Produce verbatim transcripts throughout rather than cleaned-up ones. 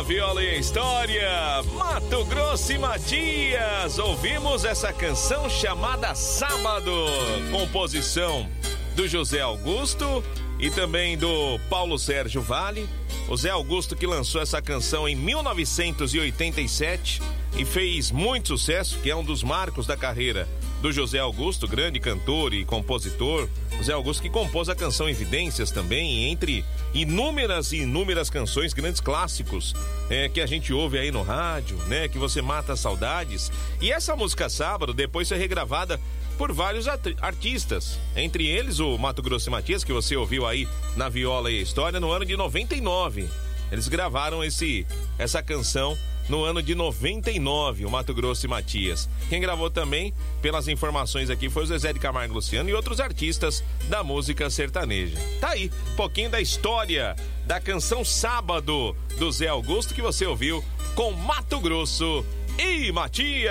Viola e História, Mato Grosso e Matias. Ouvimos essa canção chamada Sábado, composição do José Augusto e também do Paulo Sérgio Vale. O Zé Augusto que lançou essa canção em mil novecentos e oitenta e sete e fez muito sucesso, que é um dos marcos da carreira do José Augusto, grande cantor e compositor. O Zé Augusto que compôs a canção Evidências também, entre inúmeras e inúmeras canções, grandes clássicos é, que a gente ouve aí no rádio, né? Que você mata saudades. E essa música Sábado depois foi regravada por vários artistas, entre eles o Mato Grosso e Matias, que você ouviu aí na Viola e História, no ano de noventa e nove. Eles gravaram esse, essa canção no ano de noventa e nove, o Mato Grosso e Matias. Quem gravou também, pelas informações aqui, foi o Zezé de Camargo e Luciano e outros artistas da música sertaneja. Tá aí, um pouquinho da história da canção Sábado, do Zé Augusto, que você ouviu com Mato Grosso e Matias.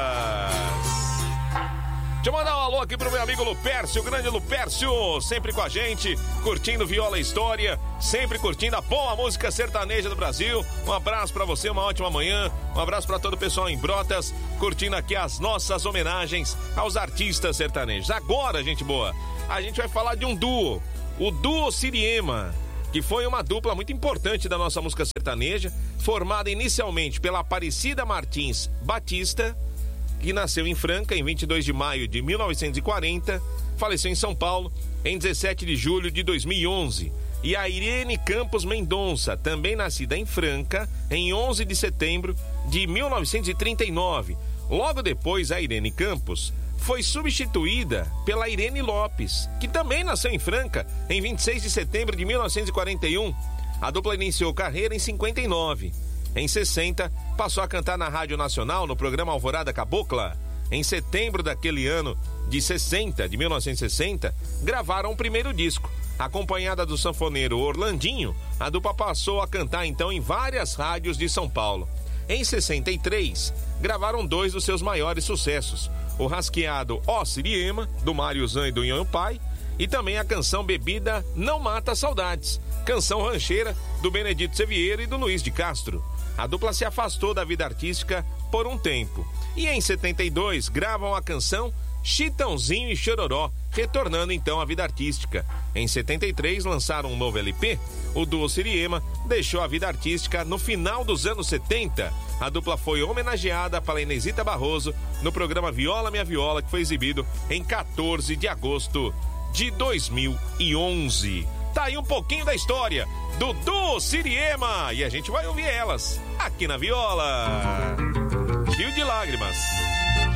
Deixa eu mandar um alô aqui pro meu amigo Lupércio, o grande Lupércio, sempre com a gente, curtindo Viola e História, sempre curtindo a boa música sertaneja do Brasil. Um abraço pra você, uma ótima manhã, um abraço pra todo o pessoal em Brotas, curtindo aqui as nossas homenagens aos artistas sertanejos. Agora, gente boa, a gente vai falar de um duo, o Duo Siriema, que foi uma dupla muito importante da nossa música sertaneja, formada inicialmente pela Aparecida Martins Batista, que nasceu em Franca em vinte e dois de maio de mil novecentos e quarenta, faleceu em São Paulo em dezessete de julho de dois mil e onze. E a Irene Campos Mendonça, também nascida em Franca em onze de setembro de mil novecentos e trinta e nove. Logo depois, a Irene Campos foi substituída pela Irene Lopes, que também nasceu em Franca em vinte e seis de setembro de mil novecentos e quarenta e um. A dupla iniciou carreira em cinquenta e nove. Em sessenta, passou a cantar na Rádio Nacional no programa Alvorada Cabocla. Em setembro daquele ano de sessenta, de mil novecentos e sessenta, gravaram o primeiro disco. Acompanhada do sanfoneiro Orlandinho, a dupla passou a cantar então em várias rádios de São Paulo. Em sessenta e três, gravaram dois dos seus maiores sucessos: o rasqueado Ó Siriema, do Mário Zan e do Nhonho Pai, e também a canção Bebida Não Mata Saudades, canção rancheira do Benedito Sevieiro e do Luiz de Castro. A dupla se afastou da vida artística por um tempo. E em setenta e dois gravam a canção Chitãozinho e Chororó, retornando então à vida artística. Em setenta e três lançaram um novo L P. O Duo Siriema deixou a vida artística no final dos anos setenta. A dupla foi homenageada pela Inesita Barroso no programa Viola Minha Viola, que foi exibido em quatorze de agosto de dois mil e onze. Tá aí um pouquinho da história do Duo Siriema e a gente vai ouvir elas aqui na Viola. Rio de Lágrimas.